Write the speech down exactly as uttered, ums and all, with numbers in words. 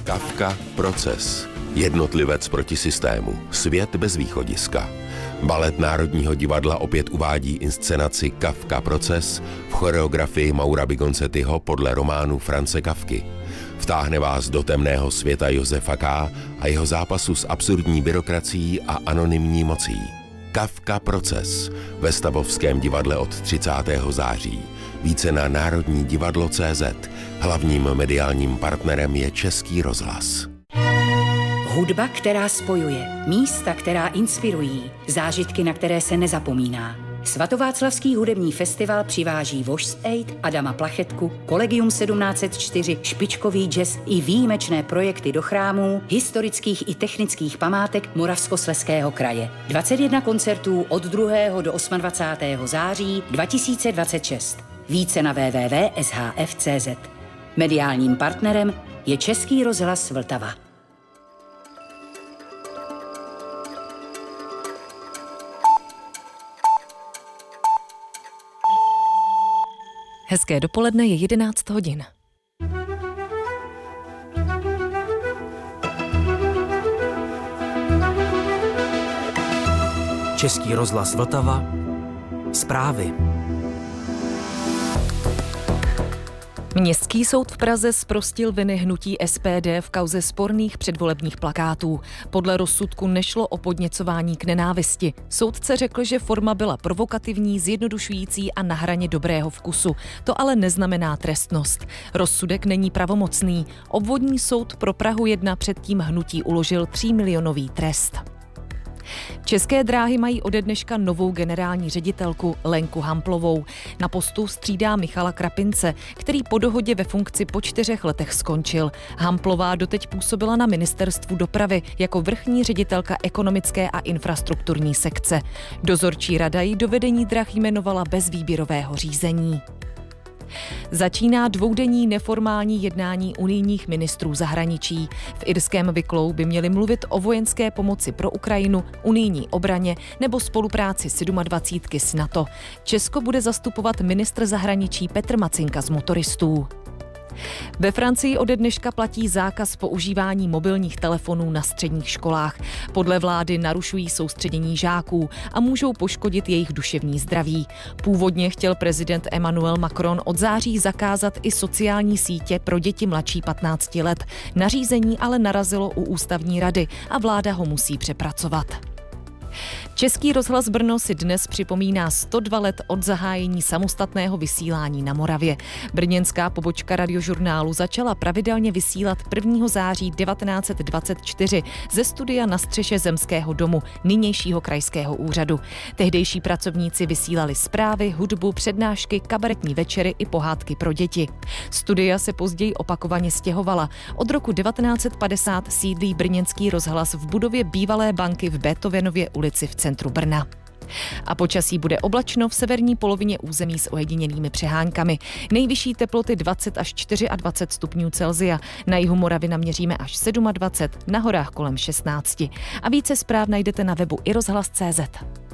Kafka Proces. Jednotlivec proti systému. Svět bez východiska. Balet Národního divadla opět uvádí inscenaci Kafka Proces v choreografii Maura Bigonzettiho podle románu France Kafky. Vtáhne vás do temného světa Josefa K. a jeho zápasu s absurdní byrokracií a anonymní mocí. Kafka Proces ve Stavovském divadle od třicátého září. Více na národní divadlo tečka cé zet. Hlavním mediálním partnerem je Český rozhlas. Hudba, která spojuje, místa, která inspirují, zážitky, na které se nezapomíná. Svatováclavský hudební festival přiváží Voice Aid, Adama Plachetku, Collegium sedmnáct set čtyři, špičkový jazz i výjimečné projekty do chrámů, historických i technických památek Moravskoslezského kraje. dvacet jedna koncertů od druhého do dvacátého osmého září dva tisíce dvacet šest. Více na w w w tečka s h f tečka cé zet. Mediálním partnerem je Český rozhlas Vltava. Hezké dopoledne, je jedenáct hodin. Český rozhlas Vltava. Zprávy. Městský soud v Praze zprostil viny hnutí S P D v kauze sporných předvolebních plakátů. Podle rozsudku nešlo o podněcování k nenávisti. Soudce řekl, že forma byla provokativní, zjednodušující a na hraně dobrého vkusu. To ale neznamená trestnost. Rozsudek není pravomocný. Obvodní soud pro Prahu jedna předtím hnutí uložil třímilionový trest. České dráhy mají ode dneška novou generální ředitelku Lenku Hamplovou. Na postu střídá Michala Krapince, který po dohodě ve funkci po čtyřech letech skončil. Hamplová doteď působila na ministerstvu dopravy jako vrchní ředitelka ekonomické a infrastrukturní sekce. Dozorčí rada ji do vedení drah jmenovala bez výběrového řízení. Začíná dvoudenní neformální jednání unijních ministrů zahraničí. V irském Wicklow by měli mluvit o vojenské pomoci pro Ukrajinu, unijní obraně nebo spolupráci dvacítky sedm s NATO. Česko bude zastupovat ministr zahraničí Petr Macinka z Motoristů. Ve Francii ode dneška platí zákaz používání mobilních telefonů na středních školách. Podle vlády narušují soustředění žáků a můžou poškodit jejich duševní zdraví. Původně chtěl prezident Emmanuel Macron od září zakázat i sociální sítě pro děti mladší patnácti let. Nařízení ale narazilo u ústavní rady a vláda ho musí přepracovat. Český rozhlas Brno si dnes připomíná sto dva let od zahájení samostatného vysílání na Moravě. Brněnská pobočka radiožurnálu začala pravidelně vysílat prvního září devatenáct set dvacet čtyři ze studia na střeše Zemského domu, nynějšího krajského úřadu. Tehdejší pracovníci vysílali zprávy, hudbu, přednášky, kabaretní večery i pohádky pro děti. Studia se později opakovaně stěhovala. Od roku devatenáct set padesát sídlí brněnský rozhlas v budově bývalé banky v Beethovenově ulici v centru Brna. A počasí bude oblačno v severní polovině území s ojedinělými přeháňkami. Nejvyšší teploty dvacet až dvacet čtyři stupňů Celsia. Na jihu Moravy naměříme až dvacet sedm, na horách kolem šestnáct. A více zpráv najdete na webu i rozhlas tečka cé zet.